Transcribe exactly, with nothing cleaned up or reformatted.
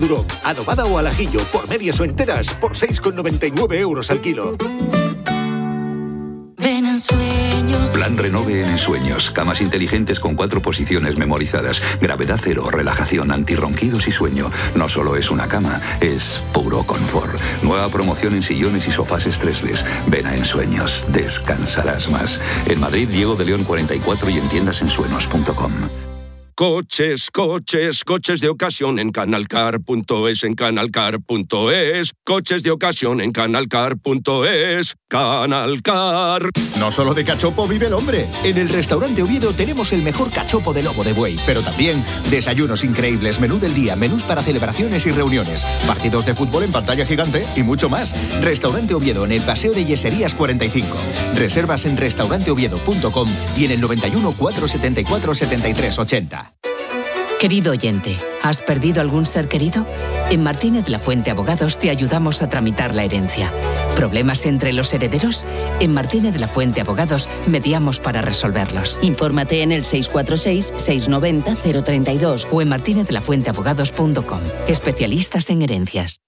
Duroc, adobada o al ajillo, por medias o enteras, por seis con noventa y nueve euros al kilo. Ven en sueños. Plan Renove en Ensueños. Camas inteligentes con cuatro posiciones memorizadas. Gravedad cero, relajación, antirronquidos y sueño. No solo es una cama, es puro confort. Nueva promoción en sillones y sofás estresles. Ven a Ensueños. Descansarás más. En Madrid, Diego de León cuarenta y cuatro y en tiendas ensuenos punto com. Coches, coches, coches de ocasión en canalcar punto es, en canalcar punto es. Coches de ocasión en canalcar punto es. Canalcar. No solo de cachopo vive el hombre. En el restaurante Oviedo tenemos el mejor cachopo de lomo de buey, pero también desayunos increíbles, menú del día, menús para celebraciones y reuniones, partidos de fútbol en pantalla gigante y mucho más. Restaurante Oviedo en el Paseo de Yeserías cuarenta y cinco. Reservas en restaurante oviedo punto com y en el noventa y uno, cuatrocientos setenta y cuatro, setenta y tres ochenta. Querido oyente, ¿has perdido algún ser querido? En Martínez La Fuente Abogados te ayudamos a tramitar la herencia. ¿Problemas entre los herederos? En Martínez La Fuente Abogados mediamos para resolverlos. Infórmate en el seis cuatro seis, seis nueve cero, cero tres dos o en martinez la fuente abogados punto com. Especialistas en herencias.